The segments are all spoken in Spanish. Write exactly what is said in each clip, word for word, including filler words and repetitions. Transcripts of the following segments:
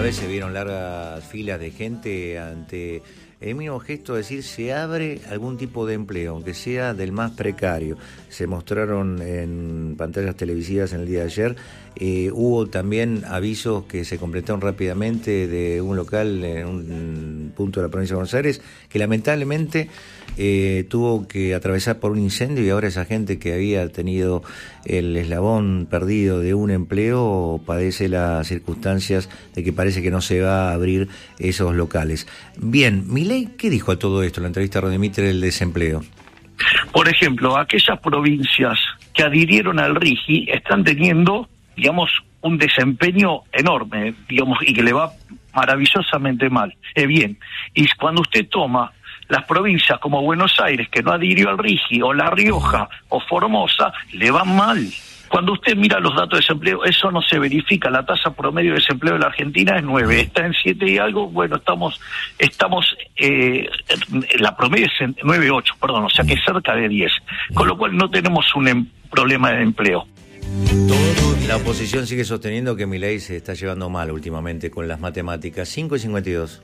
vez se vieron largas filas de gente ante el mismo gesto de decir se abre algún tipo de empleo, aunque sea del más precario. Se mostraron en pantallas televisivas en el día de ayer. Eh, hubo también avisos que se completaron rápidamente de un local en un punto de la provincia de Buenos Aires que lamentablemente eh, tuvo que atravesar por un incendio, y ahora esa gente que había tenido el eslabón perdido de un empleo padece las circunstancias de que parece que no se va a abrir esos locales. Bien, Milei, ¿qué dijo a todo esto en la entrevista a Radio Mitre del desempleo? Por ejemplo, aquellas provincias que adhirieron al RIGI están teniendo, digamos, un desempeño enorme, digamos, y que le va maravillosamente mal. Eh, bien, y cuando usted toma las provincias como Buenos Aires, que no adhirió al RIGI, o La Rioja, o Formosa, le van mal. Cuando usted mira los datos de desempleo, eso no se verifica. La tasa promedio de desempleo de la Argentina es nueve, está en siete y algo. Bueno, estamos, estamos, eh, la promedio es en nueve ocho, perdón, o sea que cerca de diez. Con lo cual no tenemos un em- problema de empleo. La oposición sigue sosteniendo que Milei se está llevando mal últimamente con las matemáticas. cinco y cincuenta y dos.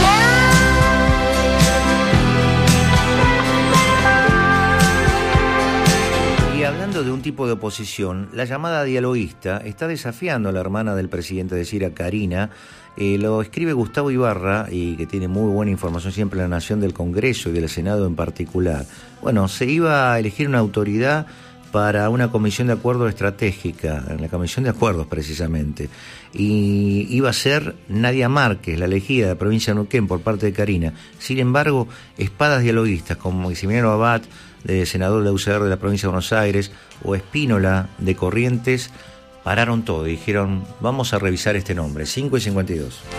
Y hablando de un tipo de oposición, la llamada dialoguista está desafiando a la hermana del presidente de Cira, Karina. Eh, lo escribe Gustavo Ibarra, y que tiene muy buena información siempre en La Nación, del Congreso y del Senado en particular. Bueno, se iba a elegir una autoridad para una comisión de acuerdo estratégica, en la comisión de acuerdos precisamente, y iba a ser Nadia Márquez, la elegida de la provincia de Neuquén por parte de Karina. Sin embargo, espadas dialoguistas como Maximiliano Abad, de senador de la U C R de la provincia de Buenos Aires, o Espínola de Corrientes, pararon todo y dijeron, vamos a revisar este nombre. Cinco y cincuenta y dos.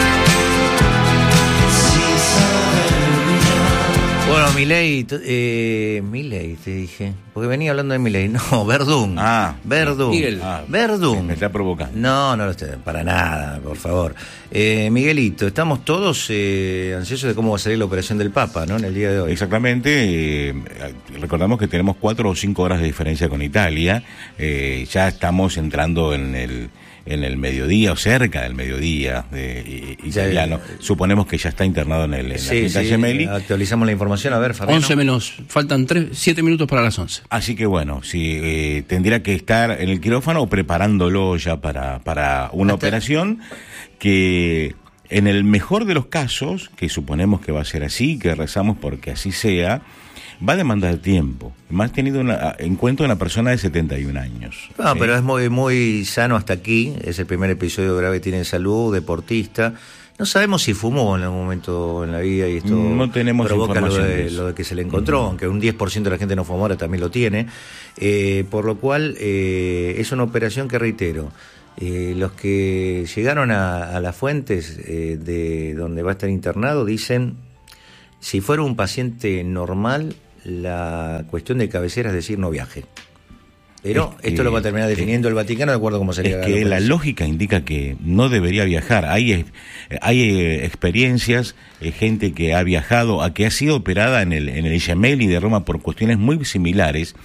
Bueno, Milei, eh, Milei te dije, porque venía hablando de Milei, no, Verdún. Ah, Verdún. Miguel. Ah, Verdún. Me está provocando. No, no lo estoy, para nada, por favor. Eh, Miguelito, estamos todos eh, ansiosos de cómo va a salir la operación del Papa, ¿no? En el día de hoy. Exactamente. Eh, recordamos que tenemos cuatro o cinco horas de diferencia con Italia. Eh, ya estamos entrando en el en el mediodía o cerca del mediodía de italiano. Ya, Suponemos que ya está internado en el en sí, la sí, Gemelli. Actualizamos la información, a ver, Fabiano. once menos, faltan tres, siete minutos para las once. Así que bueno, sí, eh, tendría que estar en el quirófano o preparándolo ya para, para una Hasta... operación que, en el mejor de los casos, que suponemos que va a ser así, que rezamos porque así sea, va a demandar tiempo, más tenido una, en cuenta una persona de setenta y un años. No, ¿sí? Pero es muy muy sano hasta aquí, es el primer episodio grave que tiene en salud, deportista. No sabemos si fumó en algún momento en la vida y esto no tenemos provoca lo de, de lo de que se le encontró, uh-huh. aunque un diez por ciento de la gente no fumó, ahora también lo tiene. Eh, por lo cual eh, es una operación que, reitero, eh, los que llegaron a, a las fuentes eh, de donde va a estar internado dicen, si fuera un paciente normal, la cuestión de cabecera es decir, no viaje. Pero es esto que, lo va a terminar definiendo eh, el Vaticano de acuerdo a cómo sería. Es que la lógica indica que no debería viajar. Hay, hay eh, experiencias, eh, gente que ha viajado, a que ha sido operada en el, en el Gemelli de Roma por cuestiones muy similares,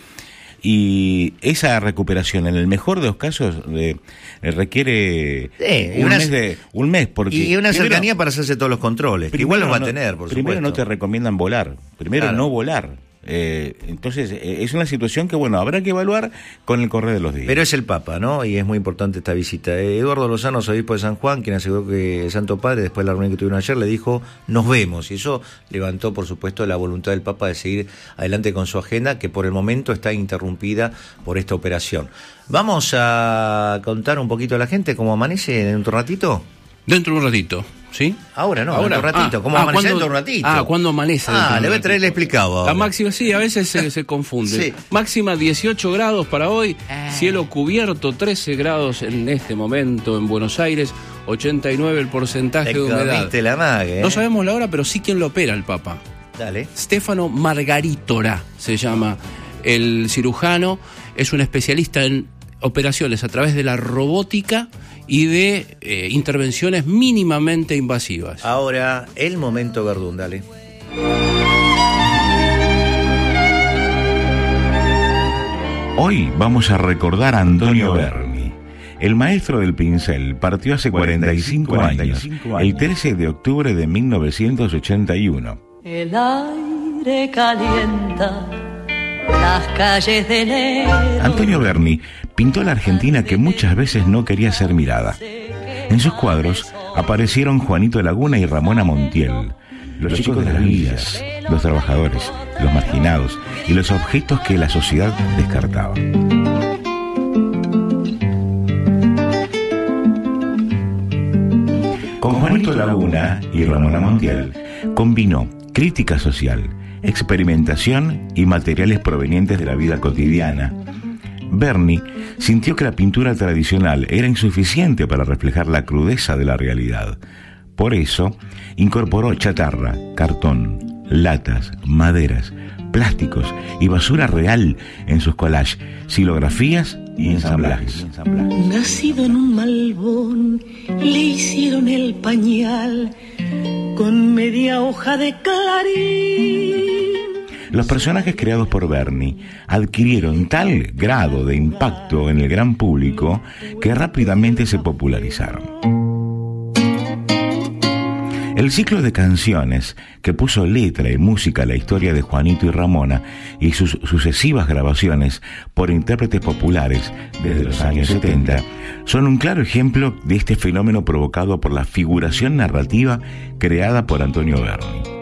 y esa recuperación, en el mejor de los casos, eh, requiere sí, un, una, mes de, un mes. Porque y una primero, cercanía para hacerse todos los controles, que igual los va a no, tener, por primero supuesto. No te recomiendan volar, primero claro. no volar. Eh, entonces eh, es una situación que bueno habrá que evaluar con el correr de los días. Pero es el Papa, ¿no? Y es muy importante esta visita. eh, Eduardo Lozano, obispo de San Juan, quien aseguró que el Santo Padre, después de la reunión que tuvieron ayer, le dijo nos vemos, y eso levantó por supuesto la voluntad del Papa de seguir adelante con su agenda, que por el momento está interrumpida por esta operación. Vamos a contar un poquito a la gente cómo amanece en un ratito. Dentro de un ratito, ¿sí? Ahora no, ahora, dentro de un ratito. Ah, ¿Cómo ah, amanece ¿cuándo, dentro de un ratito? Ah, ¿cuándo amanece? Ah, le voy a traer el explicado ahora. La máxima, sí, a veces se, se confunde. Sí. Máxima dieciocho grados para hoy, ah. cielo cubierto, trece grados en este momento en Buenos Aires, ochenta y nueve el porcentaje Te de humedad. La mague, ¿eh? No sabemos la hora, pero sí quién lo opera, el Papa. Dale. Stefano Margaritora se llama el cirujano, es un especialista en operaciones a través de la robótica y de eh, intervenciones mínimamente invasivas. Ahora, el momento Verdún, dale. Hoy vamos a recordar a Antonio Berni, El maestro del pincel partió hace cuarenta y cinco años, el trece de octubre de mil novecientos ochenta y uno. El aire calienta las calles de enero. Antonio Berni pintó la Argentina que muchas veces no quería ser mirada. En sus cuadros aparecieron Juanito Laguna y Ramona Montiel, los chicos de las villas, los trabajadores, los marginados y los objetos que la sociedad descartaba. Con Juanito Laguna y Ramona Montiel combinó crítica social, experimentación y materiales provenientes de la vida cotidiana. Berni sintió que la pintura tradicional era insuficiente para reflejar la crudeza de la realidad. Por eso, incorporó chatarra, cartón, latas, maderas, plásticos y basura real en sus collages, xilografías y ensamblajes. Nacido en un malbón, le hicieron el pañal con media hoja de clarín. Los personajes creados por Berni adquirieron tal grado de impacto en el gran público que rápidamente se popularizaron. El ciclo de canciones que puso letra y música a la historia de Juanito y Ramona y sus sucesivas grabaciones por intérpretes populares desde los años setenta son un claro ejemplo de este fenómeno provocado por la figuración narrativa creada por Antonio Berni.